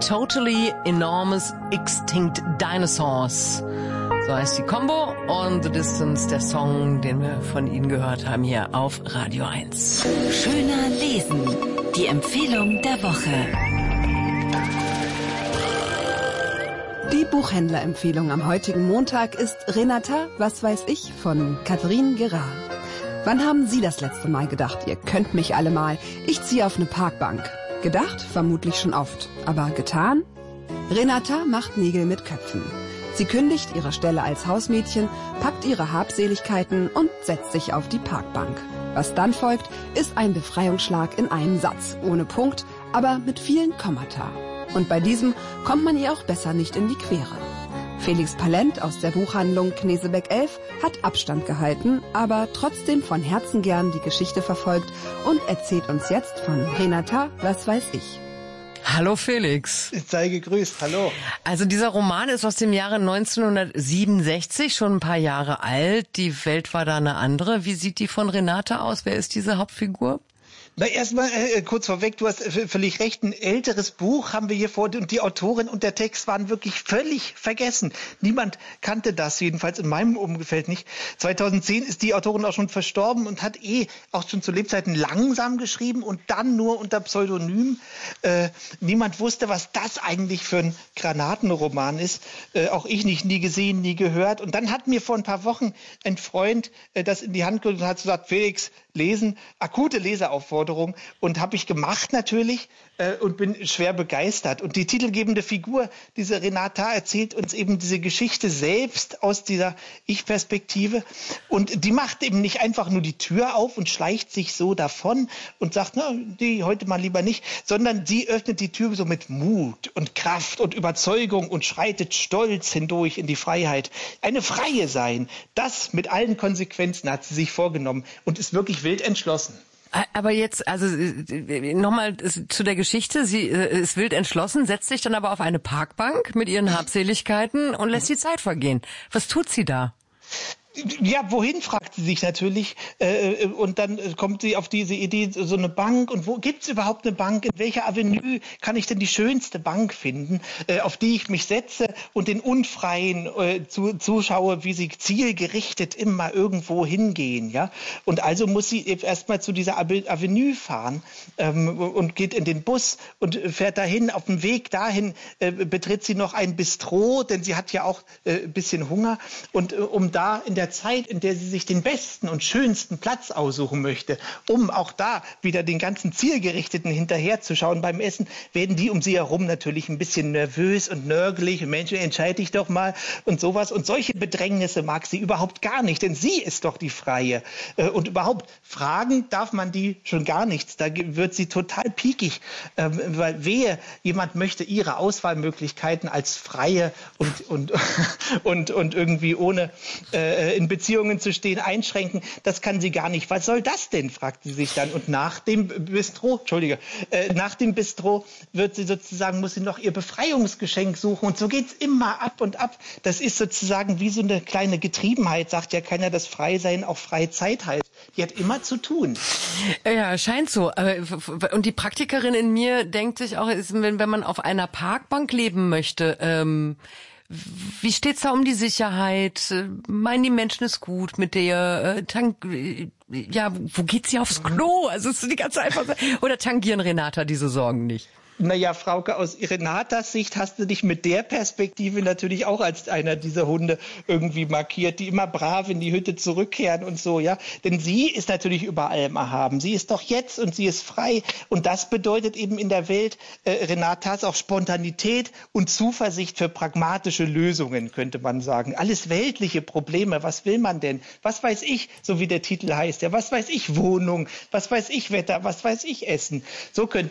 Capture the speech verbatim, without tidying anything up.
Totally Enormous Extinct Dinosaurs. So heißt die Combo und The Distance, der Song, den wir von Ihnen gehört haben hier auf Radio eins. Schöner Lesen, die Empfehlung der Woche. Die Buchhändlerempfehlung am heutigen Montag ist Renata, was weiß ich, von Catherine Gerard. Wann haben Sie das letzte Mal gedacht, ihr könnt mich alle mal, ich ziehe auf eine Parkbank? Gedacht? Vermutlich schon oft. Aber getan? Renata macht Nägel mit Köpfen. Sie kündigt ihre Stelle als Hausmädchen, packt ihre Habseligkeiten und setzt sich auf die Parkbank. Was dann folgt, ist ein Befreiungsschlag in einem Satz, ohne Punkt, aber mit vielen Kommata. Und bei diesem kommt man ihr auch besser nicht in die Quere. Felix Palent aus der Buchhandlung Knesebeck elf hat Abstand gehalten, aber trotzdem von Herzen gern die Geschichte verfolgt und erzählt uns jetzt von Renata, was weiß ich. Hallo Felix. Sei gegrüßt, hallo. Also dieser Roman ist aus dem Jahre neunzehnhundertsiebenundsechzig, schon ein paar Jahre alt. Die Welt war da eine andere. Wie sieht die von Renata aus? Wer ist diese Hauptfigur? Na, erstmal äh, kurz vorweg, du hast äh, völlig recht, ein älteres Buch haben wir hier vor und die Autorin und der Text waren wirklich völlig vergessen. Niemand kannte das, jedenfalls in meinem Umfeld nicht. zweitausendzehn ist die Autorin auch schon verstorben und hat eh auch schon zu Lebzeiten langsam geschrieben und dann nur unter Pseudonym. Äh, niemand wusste, was das eigentlich für ein Granatenroman ist. Äh, auch ich nicht, nie gesehen, nie gehört. Und dann hat mir vor ein paar Wochen ein Freund äh, das in die Hand genommen und hat gesagt, Felix, lesen, akute Leseaufforderung, und habe ich gemacht natürlich äh, und bin schwer begeistert. Und die titelgebende Figur, diese Renata, erzählt uns eben diese Geschichte selbst aus dieser Ich-Perspektive, und die macht eben nicht einfach nur die Tür auf und schleicht sich so davon und sagt, na, die heute mal lieber nicht, sondern sie öffnet die Tür so mit Mut und Kraft und Überzeugung und schreitet stolz hindurch in die Freiheit. Eine Freie sein, das mit allen Konsequenzen hat sie sich vorgenommen und ist wirklich wild entschlossen. Aber jetzt, also nochmal zu der Geschichte. Sie ist wild entschlossen, setzt sich dann aber auf eine Parkbank mit ihren Habseligkeiten und lässt die Zeit vergehen. Was tut sie da? Ja, wohin, fragt sie sich natürlich, äh, und dann kommt sie auf diese Idee, so eine Bank, und wo gibt's überhaupt eine Bank, in welcher Avenue kann ich denn die schönste Bank finden, äh, auf die ich mich setze und den Unfreien äh, zu, zuschaue, wie sie zielgerichtet immer irgendwo hingehen, ja, und also muss sie erstmal zu dieser Avenue fahren ähm, und geht in den Bus und fährt dahin. Auf dem Weg dahin äh, betritt sie noch ein Bistro, denn sie hat ja auch äh, ein bisschen Hunger, und äh, um da in der der Zeit, in der sie sich den besten und schönsten Platz aussuchen möchte, um auch da wieder den ganzen Zielgerichteten hinterherzuschauen beim Essen, werden die um sie herum natürlich ein bisschen nervös und nörgelig. Mensch, entscheide ich doch mal und sowas. Und solche Bedrängnisse mag sie überhaupt gar nicht, denn sie ist doch die Freie. Und überhaupt, fragen darf man die schon gar nichts. Da wird sie total piekig, weil wehe, jemand möchte ihre Auswahlmöglichkeiten als Freie und, und, und, und irgendwie ohne äh, in Beziehungen zu stehen, einschränken. Das kann sie gar nicht. Was soll das denn, fragt sie sich dann. Und nach dem Bistro, Entschuldige, äh, nach dem Bistro wird sie sozusagen, muss sie noch ihr Befreiungsgeschenk suchen. Und so geht's immer ab und ab. Das ist sozusagen wie so eine kleine Getriebenheit, sagt ja keiner, dass Freisein auch freie Zeit heißt. Die hat immer zu tun. Ja, scheint so. Und die Praktikerin in mir denkt sich auch, wenn man auf einer Parkbank leben möchte, ähm, wie steht's da um die Sicherheit? Meinen die Menschen es gut mit der äh, Tank? Ja, wo geht sie aufs Klo? Also ist die ganze einfach so, oder tangieren Renata diese Sorgen nicht? Naja, Frauke, aus Renatas Sicht hast du dich mit der Perspektive natürlich auch als einer dieser Hunde irgendwie markiert, die immer brav in die Hütte zurückkehren und so, ja. Denn sie ist natürlich über allem erhaben. Sie ist doch jetzt und sie ist frei. Und das bedeutet eben in der Welt äh, Renatas auch Spontanität und Zuversicht für pragmatische Lösungen, könnte man sagen. Alles weltliche Probleme, was will man denn? Was weiß ich, so wie der Titel heißt, ja, was weiß ich, Wohnung, was weiß ich, Wetter, was weiß ich, Essen. So könnte